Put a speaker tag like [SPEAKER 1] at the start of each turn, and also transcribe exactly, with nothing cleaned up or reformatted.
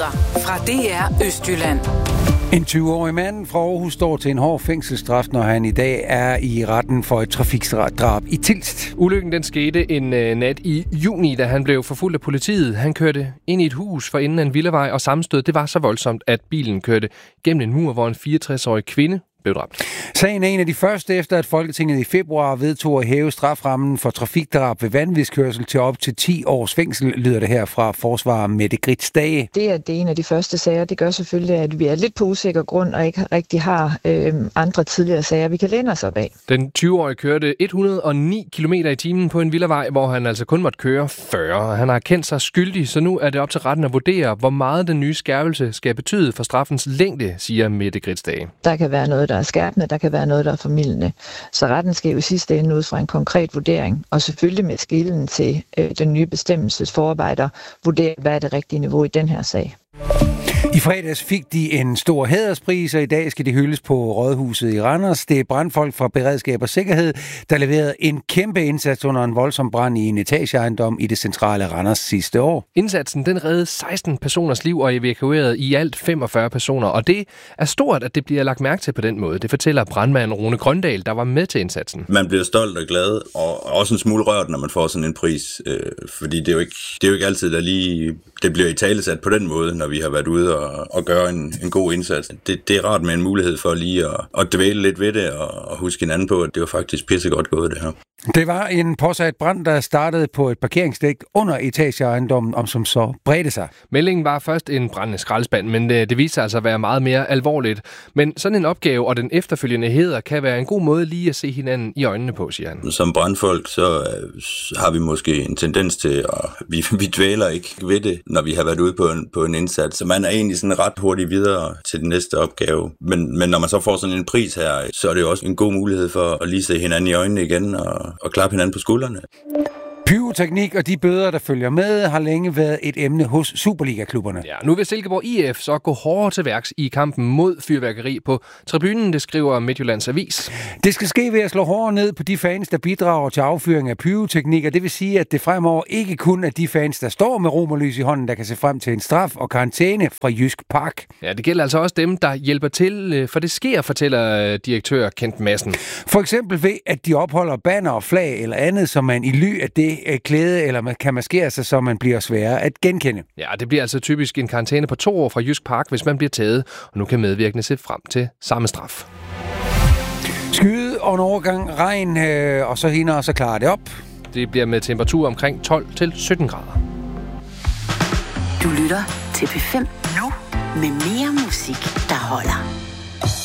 [SPEAKER 1] Nyheder fra D R Østjylland.
[SPEAKER 2] En tyve-årig mand fra Aarhus står til en hård fængselsstraf, når han i dag er i retten for et trafikdrab i Tilst.
[SPEAKER 3] Ulykken den skete en uh, nat i juni, da han blev forfulgt af politiet. Han kørte ind i et hus for enden af en villavej, og sammenstød det var så voldsomt, at bilen kørte gennem en mur, hvor en fireogtres-årig kvinde blev dræbt.
[SPEAKER 2] Sagen er en af de første efter, at Folketinget i februar vedtog at hæve straframmen for trafikdrab ved vanvidskørsel til op til ti års fængsel, lyder det her fra forsvarer Mette Grits Dage.
[SPEAKER 4] Det, at det er en af de første sager, det gør selvfølgelig, at vi er lidt på usikker grund og ikke rigtig har øh, andre tidligere sager, vi kan læne os op af.
[SPEAKER 3] Den tyve-årige kørte et hundrede og ni kilometer i timen på en villavej, hvor han altså kun måtte køre fyrre. Han har kendt sig skyldig, så nu er det op til retten at vurdere, hvor meget den nye skærpelse skal betyde for straffens længde, siger Mette Grits Dage.
[SPEAKER 4] Der kan være noget, der er skærpende, der kan være noget, der er formildende. Så retten skal jo i sidste ende ud fra en konkret vurdering, og selvfølgelig med skillen til øh, den nye bestemmelses forarbejder, vurdere, hvad er det rigtige niveau i den her sag.
[SPEAKER 2] I fredags fik de en stor hæderspris, og i dag skal de hyldes på Rådhuset i Randers. Det er brandfolk fra Beredskab og Sikkerhed, der leverede en kæmpe indsats under en voldsom brand i en etageejendom i det centrale Randers sidste år.
[SPEAKER 3] Indsatsen den reddede seksten personers liv og evakuerede i alt femogfyrre personer, og det er stort, at det bliver lagt mærke til på den måde. Det fortæller brandmand Rune Grøndal, der var med til indsatsen.
[SPEAKER 5] Man bliver stolt og glad, og også en smule rørt, når man får sådan en pris, øh, fordi det er, jo ikke, det er jo ikke altid, der lige det bliver italesat på den måde, når vi har været ude og, og gøre en, en god indsats. Det, det er rart med en mulighed for lige at, at dvæle lidt ved det og, og huske hinanden på, at det var faktisk pissegodt gået, det her.
[SPEAKER 2] Det var en påsat brand, der startede på et parkeringsdæk under etageejendommen, om som så bredte sig.
[SPEAKER 3] Meldingen var først en brændende skraldespand, men det, det viste sig altså at være meget mere alvorligt. Men sådan en opgave og den efterfølgende heder kan være en god måde lige at se hinanden i øjnene på, siger han.
[SPEAKER 5] Som brandfolk, så har vi måske en tendens til, at vi, vi dvæler ikke ved det, når vi har været ude på en, på en indsats. Så man er egentlig sådan ret hurtigt videre til den næste opgave. Men, men når man så får sådan en pris her, så er det jo også en god mulighed for at lige se hinanden i øjnene igen og og klappe hinanden på skuldrene.
[SPEAKER 2] Pyroteknik og de bøder, der følger med, har længe været et emne hos Superliga-klubberne.
[SPEAKER 3] Ja, nu vil Silkeborg I F så gå hårdere til værks i kampen mod fyrværkeri på tribunen, det skriver Midtjyllands Avis.
[SPEAKER 2] Det skal ske ved at slå hårdere ned på de fans, der bidrager til affyring af pyroteknik, og det vil sige, at det fremover ikke kun er de fans, der står med romerlys i hånden, der kan se frem til en straf og karantæne fra Jysk Park.
[SPEAKER 3] Ja, det gælder altså også dem, der hjælper til, for det sker, fortæller direktør Kent Madsen.
[SPEAKER 2] For eksempel ved, at de opholder banner og flag eller andet, som man i ly af det klæde eller man kan maskere sig, så man bliver sværere at genkende.
[SPEAKER 3] Ja, det bliver altså typisk en karantæne på to år fra Jysk Park, hvis man bliver taget, og nu kan medvirkende se frem til samme straf.
[SPEAKER 2] Skyde og en overgang regn, øh, og så hende og så klarer det op.
[SPEAKER 3] Det bliver med temperatur omkring tolv til sytten grader.
[SPEAKER 1] Du lytter til P fem nu med mere musik.